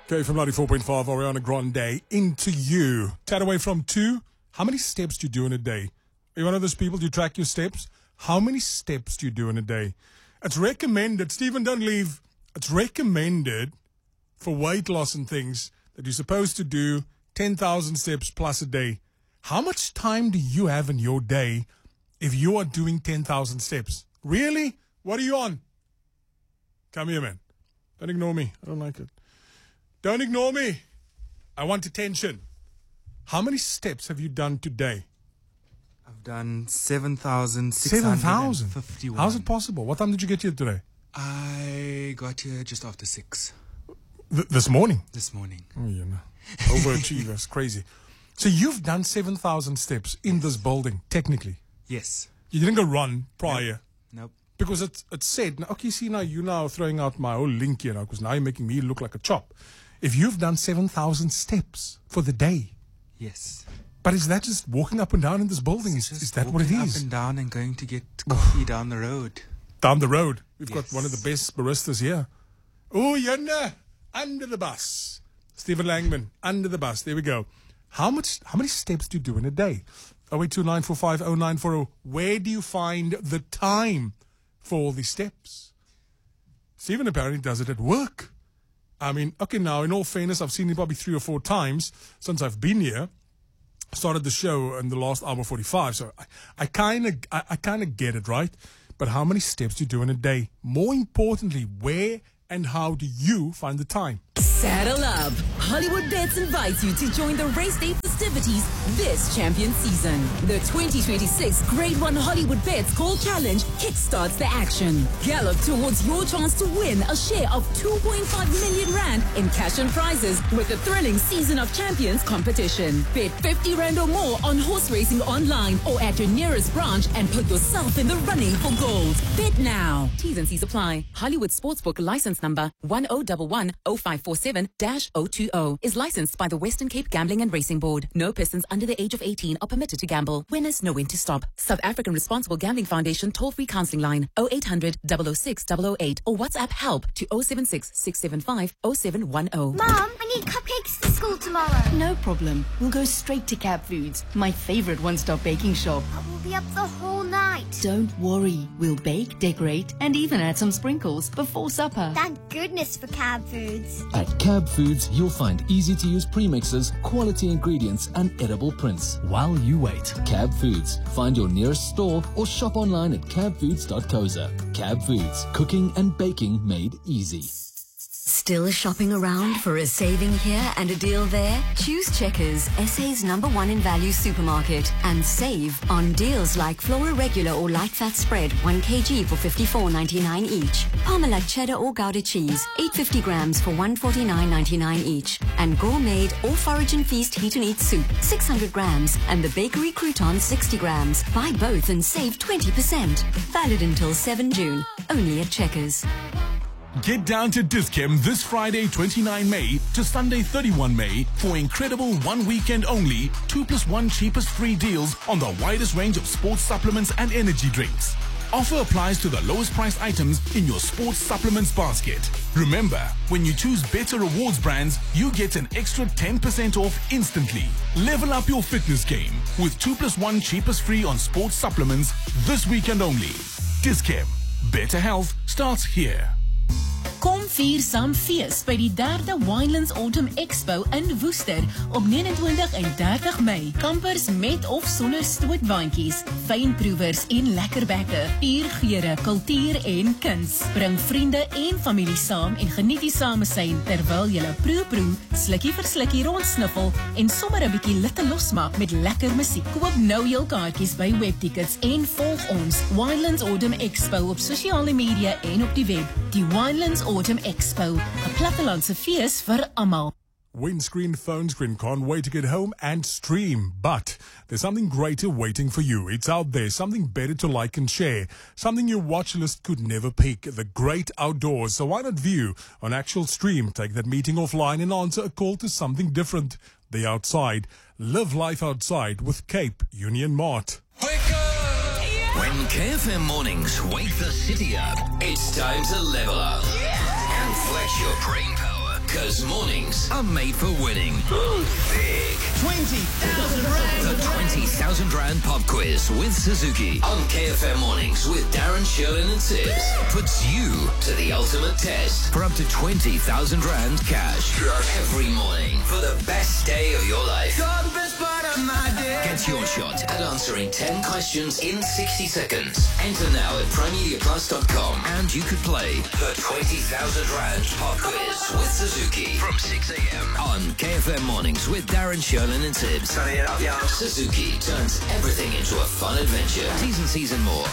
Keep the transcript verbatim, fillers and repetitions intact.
Okay, from ninety-four point five, Ariana Grande, Into You. Tad away from two. How many steps do you do in a day? Are you one of those people, do you track your steps? How many steps do you do in a day? It's recommended, Stephen, don't leave. It's recommended for weight loss and things that you're supposed to do ten thousand steps plus a day. How much time do you have in your day if you are doing ten thousand steps? Really? What are you on? Come here, man. Don't ignore me. I don't like it. Don't ignore me. I want attention. How many steps have you done today? I've done seven thousand six hundred fifty-one. How's it possible? What time did you get here today? I got here just after six. Th- this morning? This morning. Oh, you know. Overachiever. It's crazy. So you've done seven thousand steps in this building, technically? Yes. You didn't go run prior? Nope. nope. Because it's, it's said, okay, see now, you're now throwing out my whole link here now, because now you're making me look like a chop. If you've done seven thousand steps for the day. Yes. But is that just walking up and down in this building? Is, is that what it is? Up and down and going to get coffee down the road. Down the road. We've yes. got one of the best baristas here. Oh, yonder, under the bus. Stephen Langman, under the bus. There we go. How much? How many steps do you do in a day? oh eight two nine four five oh nine four oh. Where do you find the time for all these steps? Stephen apparently does it at work. I mean, okay, now, in all fairness, I've seen him probably three or four times since I've been here. Started the show in the last hour forty-five, so I, I kind of I, I kind of get it, right? But how many steps do you do in a day? More importantly, where and how do you find the time? Saddle up. Hollywood Bets invites you to join the race day festivities this champion season. The twenty twenty-six Grade one Hollywood Bets Call Challenge kickstarts the action. Gallop towards your chance to win a share of two point five million rand in cash and prizes with the thrilling Season of Champions competition. Bet fifty rand or more on horse racing online or at your nearest branch and put yourself in the running for gold. Bet now. T's and C's apply. Hollywood Sportsbook license number one oh one one oh five four seven dash oh two oh is licensed by the Western Cape Gambling and Racing Board. No persons under the age of eighteen are permitted to gamble. Winners know when to stop. South African Responsible Gambling Foundation toll-free counseling line oh eight hundred, double oh six, double oh eight or WhatsApp help to oh seven six, six seven five, oh seven one oh. Mom, I need cupcakes for school tomorrow. No problem. We'll go straight to Cab Foods, my favorite one-stop baking shop. But we'll be up the whole night. Don't worry. We'll bake, decorate, and even add some sprinkles before supper. Thank goodness for Cab Foods. At Cab Foods, you'll find easy-to-use premixes, quality ingredients, and edible prints while you wait. Cab Foods. Find your nearest store or shop online at cab foods dot co za. Cab Foods. Cooking and baking made easy. Still shopping around for a saving here and a deal there? Choose Checkers, S A's number one in value supermarket, and save on deals like Flora regular or light fat spread, one kilogram for fifty-four ninety-nine each. Parmalat cheddar or Gouda cheese, eight hundred fifty grams for one forty-nine ninety-nine each. And Gourmet or Forage and Feast Heat and Eat soup, six hundred grams, and the Bakery Crouton, sixty grams. Buy both and save twenty percent. Valid until seventh of June. Only at Checkers. Get down to Dis-Chem this Friday, twenty-ninth of May to Sunday, thirty-first of May for incredible one weekend only, two plus one cheapest free deals on the widest range of sports supplements and energy drinks. Offer applies to the lowest priced items in your sports supplements basket. Remember, when you choose better rewards brands, you get an extra ten percent off instantly. Level up your fitness game with two plus one cheapest free on sports supplements this weekend only. Dis-Chem. Better health starts here. Kom vier saam fees by die derde Winelands Autumn Expo in Woester op negenentwintig en dertig Mei. Kampers met of sonder stootwaandjies, fynproevers en lekkerbekke, piergeure, kultuur en kuns. Bring vriende en familie saam en geniet die samesyn terwyl julle proe-proe, slukkie vir slukkie rondsniffel en sommer 'n bietjie litte losmaak met lekker musiek. Koop nou jou kaartjies by Webtickets en volg ons Winelands Autumn Expo op sosiale media en op die web. Die Winelands Autumn Expo, 'n plattelandse fees vir almal. Windscreen, phone screen, can't wait to get home and stream. But there's something greater waiting for you. It's out there, something better to like and share, something your watch list could never pick, the great outdoors. So why not view on actual stream? Take that meeting offline and answer a call to something different, the outside. Live life outside with Cape Union Mart. When K F M mornings wake the city up, it's time to level up and flex your brain power. Because mornings are made for winning. Big. twenty thousand rand. The twenty thousand rand pop quiz with Suzuki on K F M Mornings with Darren, Sherlin and Tibbs puts you to the ultimate test for up to twenty thousand rand cash every morning for the best day of your life. You're the best part of my day. Get your shot at answering ten questions in sixty seconds. Enter now at prime media plus dot com and you could play the twenty thousand rand pop quiz with Suzuki from six a.m. on K F M Mornings with Darren, Sherlin and Tibbs. Turning it up, yeah. Suzuki turns everything into a fun adventure. T's and C's and more